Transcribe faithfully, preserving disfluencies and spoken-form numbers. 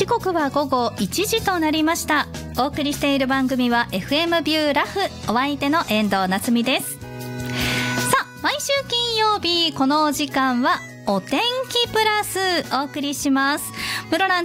時刻は午後いちじとなりました。お送りしている番組は エフエム ビューラフ、お相手の遠藤夏美です。さあ、毎週金曜日このお時間はお天気プラスお送りします。室蘭